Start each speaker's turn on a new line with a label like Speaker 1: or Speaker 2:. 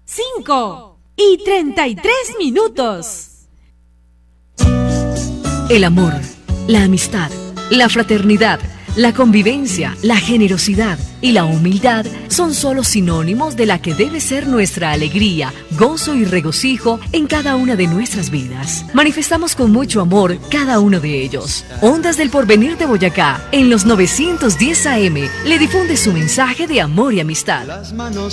Speaker 1: 5:33.
Speaker 2: El amor, la amistad, la fraternidad, la convivencia, la generosidad y la humildad son solo sinónimos de la que debe ser nuestra alegría, gozo y regocijo en cada una de nuestras vidas. Manifestamos con mucho amor cada uno de ellos. Ondas del Porvenir de Boyacá, en los 910 AM, le difunde su mensaje de amor y amistad.